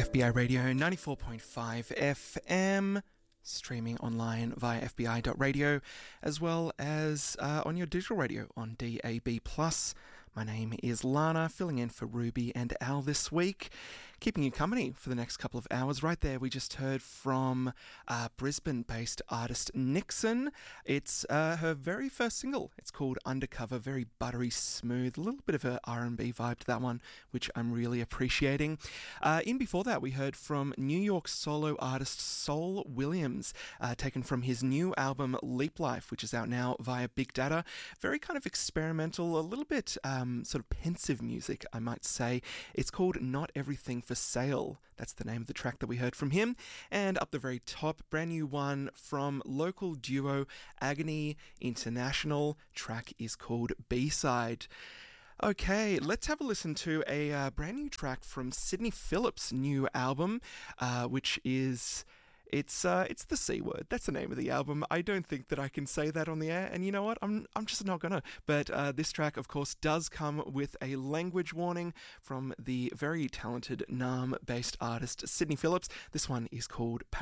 FBI Radio 94.5 FM, streaming online via fbi.radio, as well as on your digital radio on DAB+. My name is Lana, filling in for Ruby and Al this week, keeping you company for the next couple of hours. Right there, we just heard from Brisbane-based artist Nixon. It's her very first single. It's called Undercover, very buttery smooth, a little bit of a R&B vibe to that one, which I'm really appreciating. In before that, we heard from New York solo artist Saul Williams, taken from his new album Leap Life, which is out now via Big Data. Very kind of experimental, a little bit sort of pensive music, I might say. It's called Not Everything for Sale. That's the name of the track that we heard from him. And up the very top, brand new one from local duo Agony International. Track is called B-Side. Okay, let's have a listen to a brand new track from Sydney Phillips' new album, which is... It's the C word. That's the name of the album. I don't think that I can say that on the air, and you know what? I'm just not gonna. But this track, of course, does come with a language warning from the very talented Naarm-based artist Sydney Phillips. This one is called